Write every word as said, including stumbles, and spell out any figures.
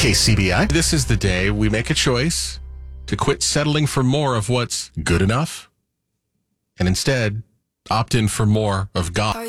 K C B I. This is the day we make a choice to quit settling for more of what's good enough and instead opt in for more of God.